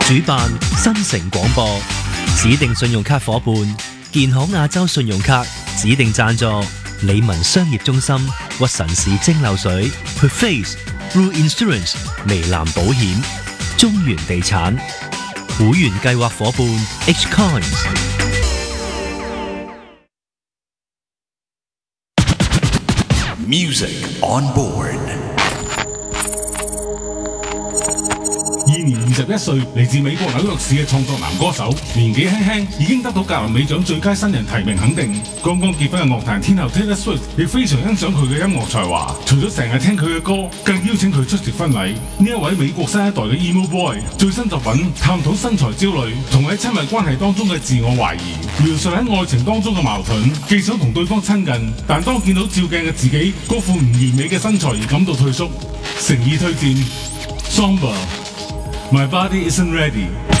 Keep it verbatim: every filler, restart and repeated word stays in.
主辦新城廣播，指定信用卡伙伴健康亞洲信用卡，指定贊助理文商業中心、屈臣氏蒸餾水、Perface、Blue Insurance、微藍保險、中原地產，會員計劃伙伴 H Coins。Music on board。 現年二十一歲，嚟自美國紐約市嘅創作男歌手，年紀輕輕已經得到格林美獎最佳新人提名肯定。剛剛結婚嘅樂壇天后 Taylor Swift 亦非常欣賞佢嘅音樂才華，除咗成日聽佢嘅歌，更邀請佢出席婚禮。呢一位美國新一代嘅 Emo Boy 最新作品探討身材焦慮同喺親密關係當中嘅自我懷疑，描述喺愛情當中嘅矛盾，既想同對方親近，但當見到照鏡嘅自己嗰副唔完美嘅身材而感到退縮。誠意推薦 Somber。My body isn't ready.